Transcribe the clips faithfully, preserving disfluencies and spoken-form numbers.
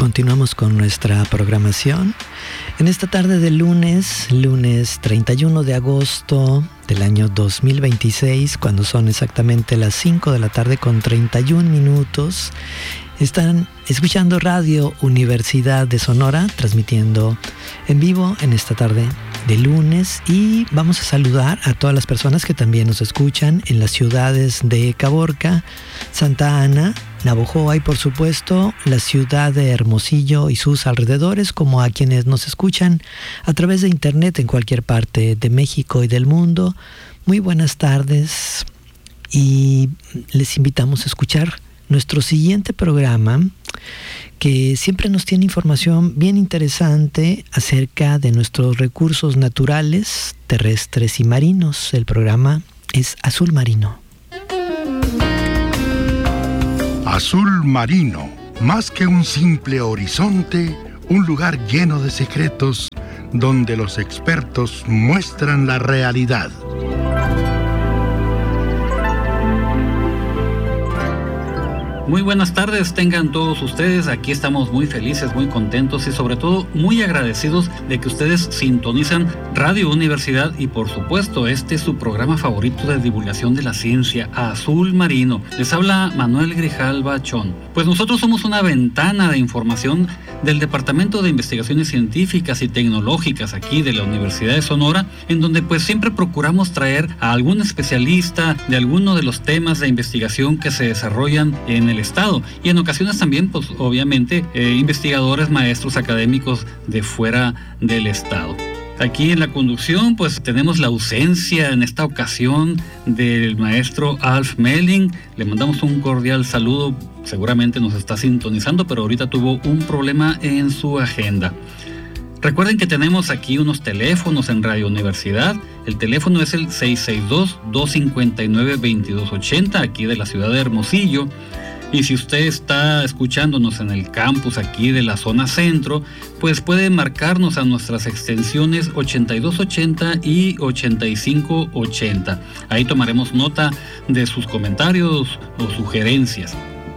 continuamos con nuestra programación. En esta tarde de lunes, lunes treinta y uno de agosto del año dos mil veintiséis, cuando son exactamente las cinco de la tarde con treinta y un minutos, están escuchando Radio Universidad de Sonora, transmitiendo en vivo en esta tarde de lunes, y vamos a saludar a todas las personas que también nos escuchan en las ciudades de Caborca, Santa Ana, Navojoa y por supuesto la ciudad de Hermosillo y sus alrededores, como a quienes nos escuchan a través de internet en cualquier parte de México y del mundo. Muy buenas tardes y les invitamos a escuchar nuestro siguiente programa, que siempre nos tiene información bien interesante acerca de nuestros recursos naturales, terrestres y marinos. El programa es Azul Marino. Azul Marino, más que un simple horizonte, un lugar lleno de secretos donde los expertos muestran la realidad. Muy buenas tardes, tengan todos ustedes. Aquí estamos muy felices, muy contentos y sobre todo muy agradecidos de que ustedes sintonizan Radio Universidad y por supuesto este es su programa favorito de divulgación de la ciencia, Azul Marino. Les habla Manuel Grijalva Chón. Pues nosotros somos una ventana de información del Departamento de Investigaciones Científicas y Tecnológicas aquí de la Universidad de Sonora, en donde pues siempre procuramos traer a algún especialista de alguno de los temas de investigación que se desarrollan en el estado y en ocasiones también pues obviamente eh, investigadores, maestros académicos de fuera del estado. Aquí en la conducción pues tenemos la ausencia en esta ocasión del maestro Alf Melling. Le mandamos un cordial saludo, seguramente nos está sintonizando, pero ahorita tuvo un problema en su agenda. Recuerden que tenemos aquí unos teléfonos en Radio Universidad. El teléfono es el seis seis dos, dos cinco nueve, dos dos ocho cero, aquí de la ciudad de Hermosillo. Y si usted está escuchándonos en el campus aquí de la zona centro, pues puede marcarnos a nuestras extensiones ochenta y dos ochenta y ochenta y cinco ochenta. Ahí tomaremos nota de sus comentarios o sugerencias.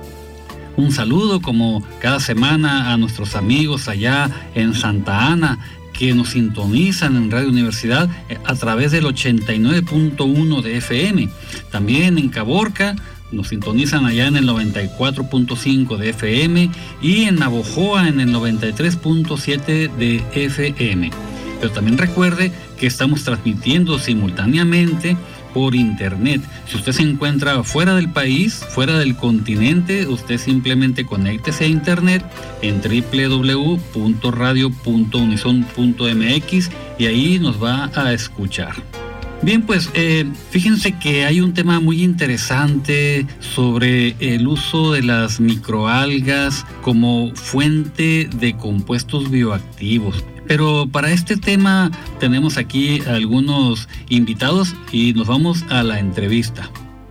Un saludo como cada semana a nuestros amigos allá en Santa Ana, que nos sintonizan en Radio Universidad a través del ochenta y nueve punto uno de F M. También en Caborca nos sintonizan allá en el noventa y cuatro punto cinco de F M y en Navojoa en el noventa y tres punto siete de F M. Pero también recuerde que estamos transmitiendo simultáneamente por internet. Si usted se encuentra fuera del país, fuera del continente, usted simplemente conéctese a internet en doble u doble u doble u punto radio punto unison punto m x y ahí nos va a escuchar. Bien, pues eh, fíjense que hay un tema muy interesante sobre el uso de las microalgas como fuente de compuestos bioactivos. Pero para este tema tenemos aquí algunos invitados y nos vamos a la entrevista.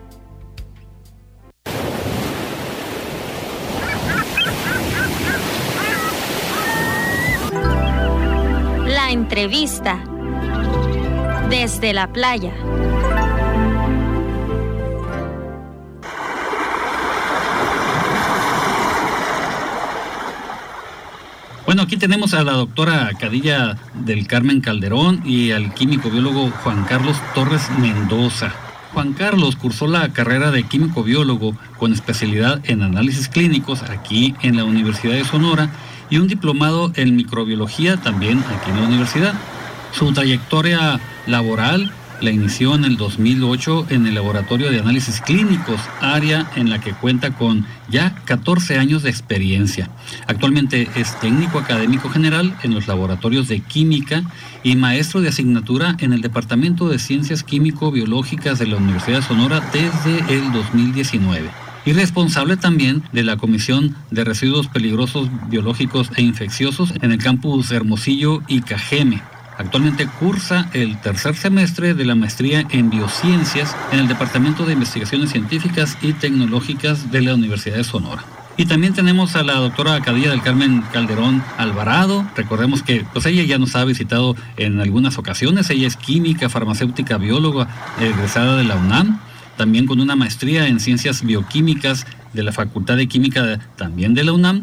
La entrevista. Desde la playa. Bueno, aquí tenemos a la doctora Cadilla del Carmen Calderón y al químico biólogo Juan Carlos Torres Mendoza. Juan Carlos cursó la carrera de químico biólogo con especialidad en análisis clínicos aquí en la Universidad de Sonora y un diplomado en microbiología también aquí en la universidad. Su trayectoria laboral la inició en el dos mil ocho en el Laboratorio de Análisis Clínicos, área en la que cuenta con ya catorce años de experiencia. Actualmente es técnico académico general en los laboratorios de química y maestro de asignatura en el Departamento de Ciencias Químico-Biológicas de la Universidad de Sonora desde el dos mil diecinueve. Y responsable también de la Comisión de Residuos Peligrosos Biológicos e Infecciosos en el campus Hermosillo y Cajeme. Actualmente cursa el tercer semestre de la maestría en biociencias en el Departamento de Investigaciones Científicas y Tecnológicas de la Universidad de Sonora. Y también tenemos a la doctora Cadilla del Carmen Calderón Alvarado. Recordemos que pues ella ya nos ha visitado en algunas ocasiones. Ella es química, farmacéutica, bióloga, egresada de la UNAM, también con una maestría en ciencias bioquímicas de la Facultad de Química también de la UNAM.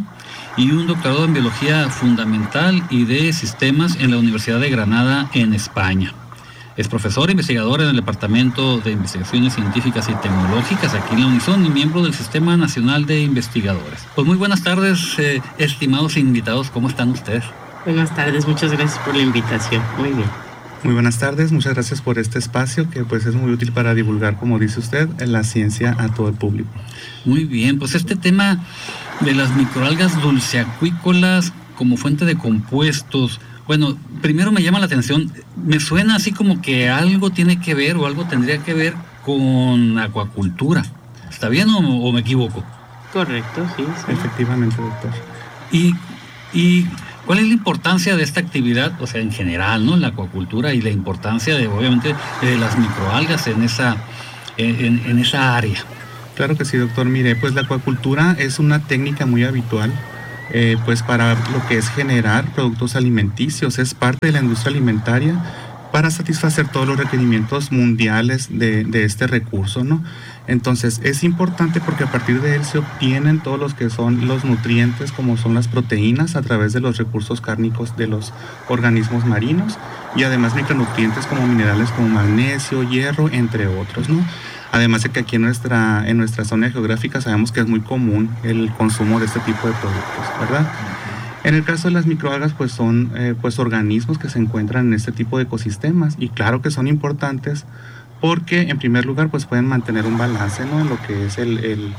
y un doctorado en Biología Fundamental y de Sistemas en la Universidad de Granada, en España. Es profesor e investigador en el Departamento de Investigaciones Científicas y Tecnológicas aquí en la Unison y miembro del Sistema Nacional de Investigadores. Pues muy buenas tardes, eh, estimados invitados, ¿cómo están ustedes? Buenas tardes, muchas gracias por la invitación. Muy bien. Muy buenas tardes, muchas gracias por este espacio que pues es muy útil para divulgar, como dice usted, la ciencia a todo el público. Muy bien, pues este tema de las microalgas dulceacuícolas como fuente de compuestos, bueno, primero me llama la atención, me suena así como que algo tiene que ver o algo tendría que ver con acuacultura. ¿Está bien o, o me equivoco? Correcto, sí, sí. Efectivamente, doctor. Y, y ¿cuál es la importancia de esta actividad, o sea, en general, ¿no? La acuacultura y la importancia de, obviamente, de las microalgas en esa, en, en esa área. Claro que sí, doctor. Mire, pues la acuacultura es una técnica muy habitual. Eh, pues para lo que es generar productos alimenticios, es parte de la industria alimentaria para satisfacer todos los requerimientos mundiales de, de este recurso, ¿no? Entonces es importante porque a partir de él se obtienen todos los que son los nutrientes, como son las proteínas, a través de los recursos cárnicos de los organismos marinos, y además micronutrientes como minerales como magnesio, hierro, entre otros, ¿no? Además de que aquí en nuestra, en nuestra zona geográfica sabemos que es muy común el consumo de este tipo de productos, ¿verdad? En el caso de las microalgas, pues son eh, pues organismos que se encuentran en este tipo de ecosistemas, y claro que son importantes porque en primer lugar pues pueden mantener un balance, ¿no? En lo que es el, el,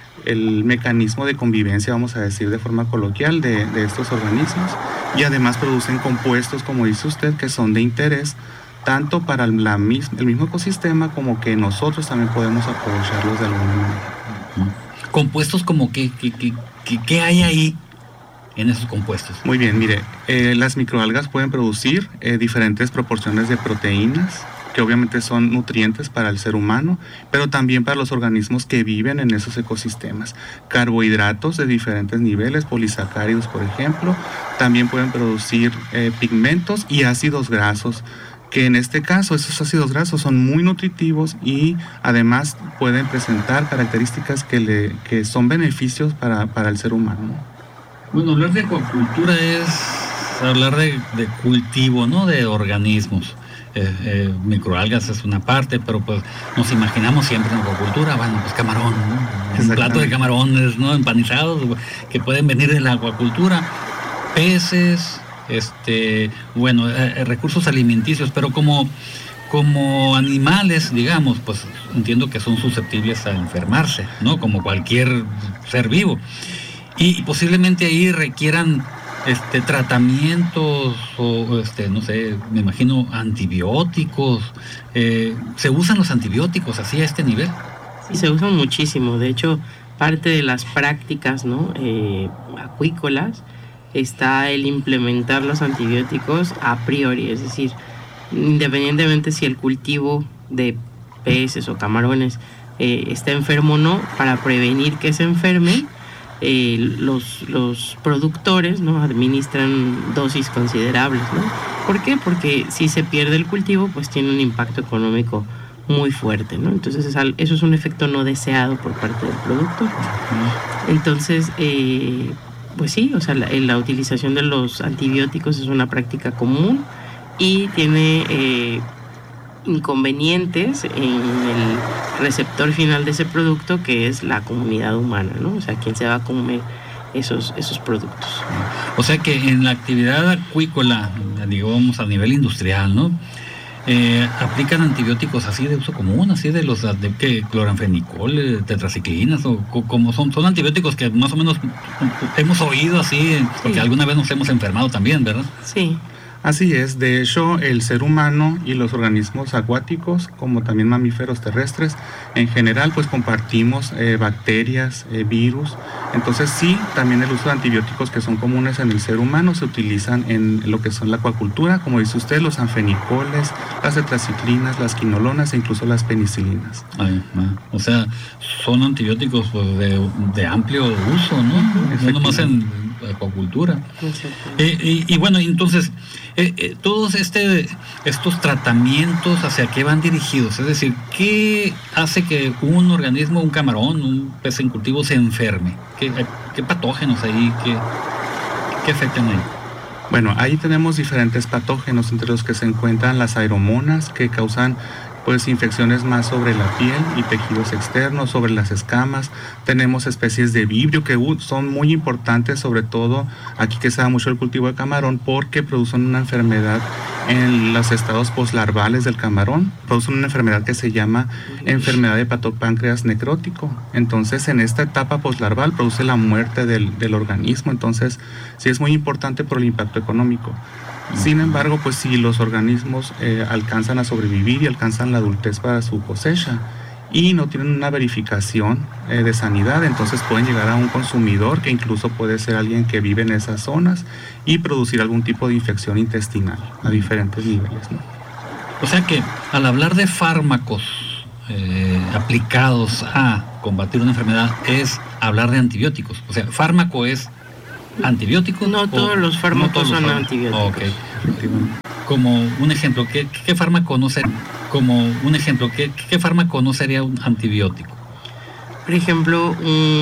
el mecanismo de convivencia, vamos a decir de forma coloquial, de, de estos organismos, y además producen compuestos, como dice usted, que son de interés tanto para la mis, el mismo ecosistema como que nosotros también podemos aprovecharlos de alguna manera. ¿Compuestos como qué, qué, qué, qué, qué hay ahí en esos compuestos? Muy bien, mire, eh, las microalgas pueden producir eh, diferentes proporciones de proteínas, que obviamente son nutrientes para el ser humano, pero también para los organismos que viven en esos ecosistemas. Carbohidratos de diferentes niveles, polisacáridos por ejemplo, también pueden producir eh, pigmentos y ácidos grasos, que en este caso esos ácidos grasos son muy nutritivos y además pueden presentar características que, le, que son beneficios para, para el ser humano. Bueno, hablar de acuacultura es hablar de, de cultivo, ¿no? De organismos. Eh, eh, microalgas es una parte, pero pues nos imaginamos siempre en acuacultura, bueno, pues camarón, ¿no? Un plato de camarones, ¿no? Empanizados, que pueden venir de la acuacultura, peces, este, bueno, eh, recursos alimenticios, pero como, como animales, digamos, pues entiendo que son susceptibles a enfermarse, ¿no? Como cualquier ser vivo. Y, y posiblemente ahí requieran este tratamientos o este no sé, me imagino antibióticos. Eh, ¿se usan los antibióticos así a este nivel? Sí, se usan muchísimo. De hecho, parte de las prácticas, ¿no? eh, acuícolas está el implementar los antibióticos a priori, es decir, independientemente si el cultivo de peces o camarones eh, está enfermo o no, para prevenir que se enfermen, Eh, los, los productores, ¿no? administran dosis considerables, ¿no? ¿Por qué? Porque si se pierde el cultivo, pues tiene un impacto económico muy fuerte, ¿no? Entonces es al, eso es un efecto no deseado por parte del productor. Entonces, eh, pues sí, o sea, la, la utilización de los antibióticos es una práctica común y tiene eh, inconvenientes en el receptor final de ese producto, que es la comunidad humana, ¿no? O sea, quien se va a comer esos, esos productos. O sea que en la actividad acuícola, digamos a nivel industrial, ¿no? Eh, aplican antibióticos así de uso común, así de los de que cloranfenicol, tetraciclinas, o como son, son antibióticos que más o menos hemos oído así, porque sí, alguna vez nos hemos enfermado también, ¿verdad? Sí. Así es, de hecho el ser humano y los organismos acuáticos, como también mamíferos terrestres, en general pues compartimos eh, bacterias, eh, virus. Entonces sí, también el uso de antibióticos que son comunes en el ser humano se utilizan en lo que son la acuacultura, como dice usted, los anfenicoles, las tetraciclinas, las quinolonas e incluso las penicilinas. Ay, o sea, son antibióticos pues, de, de amplio uso, ¿no? No nomás en acuacultura. Eh, y, y bueno, entonces, eh, eh, todos este, estos tratamientos, ¿hacia qué van dirigidos? Es decir, ¿qué hace que un organismo, un camarón, un pez en cultivo se enferme? ¿Qué, qué patógenos ahí, qué, qué afectan ahí? Bueno, ahí tenemos diferentes patógenos, entre los que se encuentran las aeromonas, que causan pues infecciones más sobre la piel y tejidos externos, sobre las escamas. Tenemos especies de vibrio que uh, son muy importantes, sobre todo aquí que se da mucho el cultivo de camarón, porque producen una enfermedad en los estados poslarvales del camarón. Producen una enfermedad que se llama enfermedad de hepatopáncreas necrótico. Entonces, en esta etapa poslarval produce la muerte del, del organismo. Entonces, sí es muy importante por el impacto económico. Sin embargo, pues si los organismos eh, alcanzan a sobrevivir y alcanzan la adultez para su cosecha y no tienen una verificación eh, de sanidad, entonces pueden llegar a un consumidor, que incluso puede ser alguien que vive en esas zonas, y producir algún tipo de infección intestinal a diferentes niveles, ¿no? O sea que al hablar de fármacos eh, aplicados a combatir una enfermedad, es hablar de antibióticos. O sea, fármaco es antibióticos. No todos los fármacos no todos son fármacos. Antibióticos. Okay. Como un ejemplo, ¿qué, qué fármaco no sería? Como un ejemplo, ¿qué, qué fármaco no sería un antibiótico? Por ejemplo, un